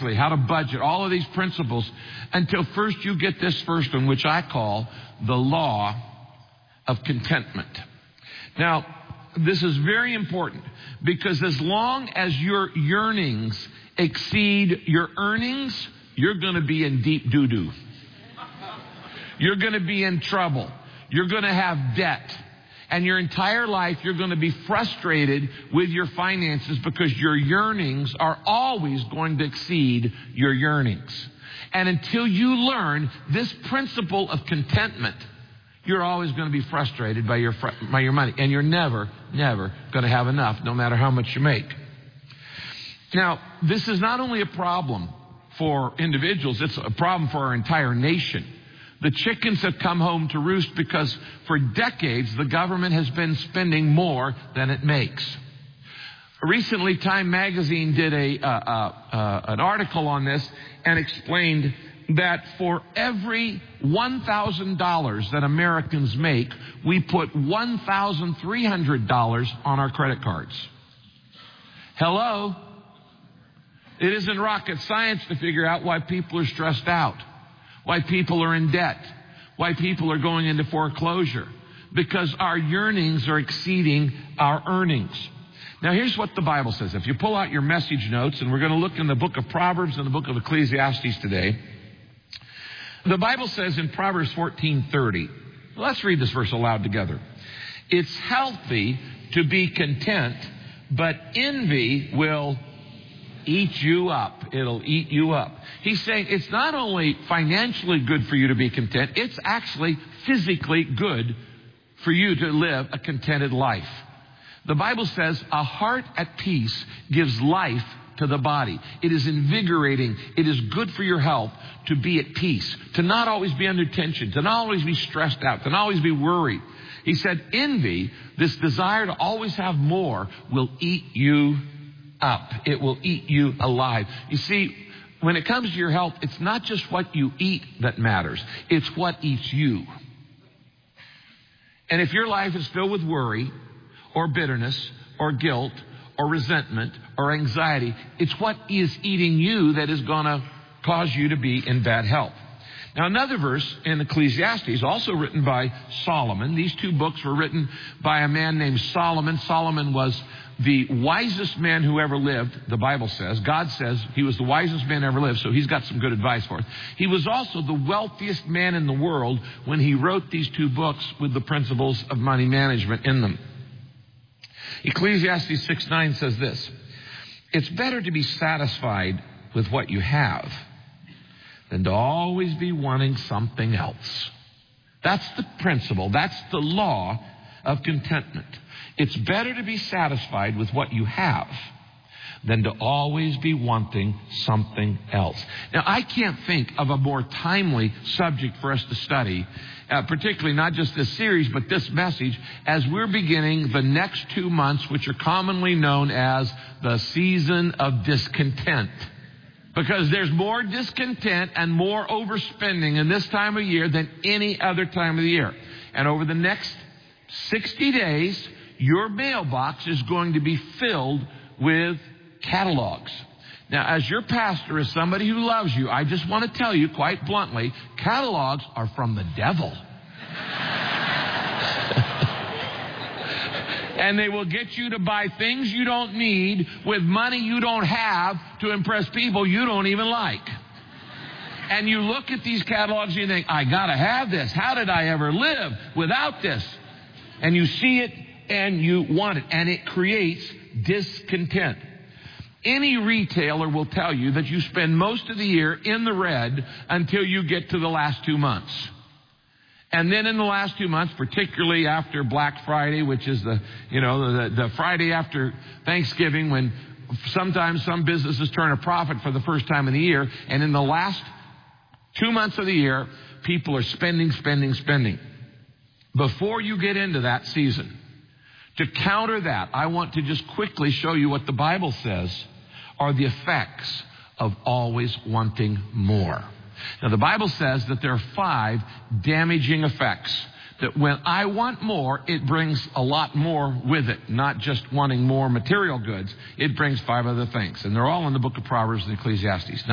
wisely, how to budget, all of these principles, until first you get this first one, which I call the law of contentment. Now, this is very important, because as long as your yearnings exceed your earnings, you're going to be in deep doo-doo. You're going to be in trouble. You're going to have debt. And your entire life, you're going to be frustrated with your finances, because your yearnings are always going to exceed your yearnings. And until you learn this principle of contentment, you're always going to be frustrated by your money. And you're never going to have enough, no matter how much you make. Now, this is not only a problem for individuals, it's a problem for our entire nation. The chickens have come home to roost, because for decades the government has been spending more than it makes. Recently, Time Magazine did an article on this and explained that for every $1,000 that Americans make, we put $1,300 on our credit cards. Hello? It isn't rocket science to figure out why people are stressed out, why people are in debt, why people are going into foreclosure, because our yearnings are exceeding our earnings. Now, here's what the Bible says. If you pull out your message notes, and we're going to look in the book of Proverbs and the book of Ecclesiastes today. The Bible says in Proverbs 14:30, let's read this verse aloud together. It's healthy to be content, but envy will eat you up. It'll eat you up. He's saying it's not only financially good for you to be content, it's actually physically good for you to live a contented life. The Bible says a heart at peace gives life to the body. It is invigorating. It is good for your health to be at peace, to not always be under tension, to not always be stressed out, to not always be worried. He said envy, this desire to always have more, will eat you up. It will eat you alive. You see, when it comes to your health, it's not just what you eat that matters. It's what eats you. And if your life is filled with worry or bitterness or guilt or resentment or anxiety, it's what is eating you that is going to cause you to be in bad health. Now, another verse in Ecclesiastes, also written by Solomon. These two books were written by a man named Solomon. Solomon was the wisest man who ever lived, the Bible says. God says he was the wisest man ever lived, so he's got some good advice for us. He was also the wealthiest man in the world when he wrote these two books with the principles of money management in them. Ecclesiastes 6:9 says this: it's better to be satisfied with what you have than to always be wanting something else. That's the principle. That's the law of contentment. It's better to be satisfied with what you have than to always be wanting something else. Now, I can't think of a more timely subject for us to study, particularly not just this series, but this message, as we're beginning the next 2 months, which are commonly known as the season of discontent. Because there's more discontent and more overspending in this time of year than any other time of the year. And over the next 60 days, your mailbox is going to be filled with catalogs. Now, as your pastor, as somebody who loves you, I just want to tell you quite bluntly, catalogs are from the devil. And they will get you to buy things you don't need with money you don't have to impress people you don't even like. And you look at these catalogs and you think, I got to have this. How did I ever live without this? And you see it and you want it. And it creates discontent. Any retailer will tell you that you spend most of the year in the red until you get to the last 2 months. And then in the last 2 months, particularly after Black Friday, which is the Friday after Thanksgiving, when sometimes some businesses turn a profit for the first time in the year. And in the last 2 months of the year, people are spending. Before you get into that season, to counter that, I want to just quickly show you what the Bible says are the effects of always wanting more. Now, the Bible says that there are 5 damaging effects. That when I want more, it brings a lot more with it. Not just wanting more material goods. It brings 5 other things. And they're all in the book of Proverbs and Ecclesiastes.